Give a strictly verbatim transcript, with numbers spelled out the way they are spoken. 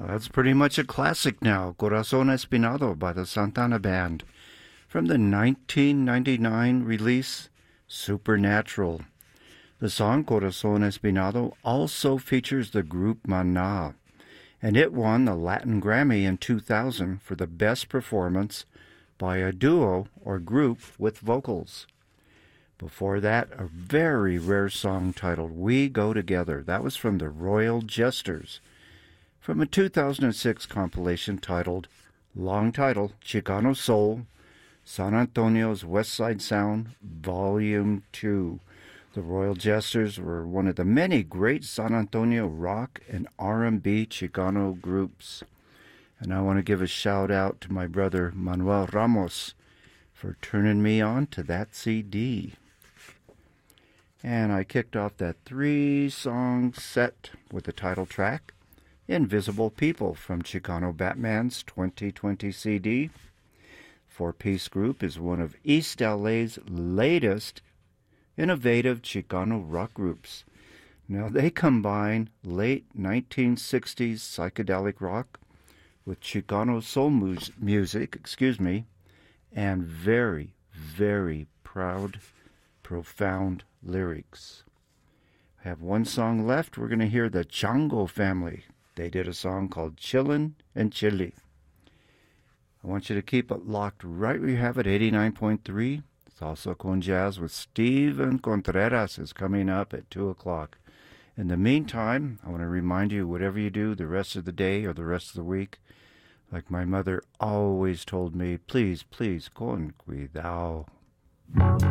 Uh, that's pretty much a classic now, Corazón Espinado by the Santana Band, from the nineteen ninety-nine release Supernatural. The song Corazón Espinado also features the group Maná, and it won the Latin Grammy in two thousand for the best performance by a duo or group with vocals. Before that, a very rare song titled We Go Together. That was from the Royal Jesters, from a two thousand six compilation titled, long title, Chicano Soul, San Antonio's West Side Sound, Volume two. The Royal Jesters were one of the many great San Antonio rock and R and B Chicano groups. And I want to give a shout out to my brother Manuel Ramos for turning me on to that C D. And I kicked off that three-song set with the title track, Invisible People, from Chicano Batman's twenty twenty C D. Four Piece Group is one of East L A's latest innovative Chicano rock groups. Now, they combine late nineteen sixties psychedelic rock with Chicano soul mu- music, excuse me, and very, very proud, profound lyrics. I have one song left. We're going to hear the Chango Family. They did a song called Chillin' and Chili. I want you to keep it locked right where you have it, eighty-nine point three. Salsa con Jazz with Steven Contreras is coming up at two o'clock. In the meantime, I want to remind you, whatever you do the rest of the day or the rest of the week, like my mother always told me, please, please, con cuidado.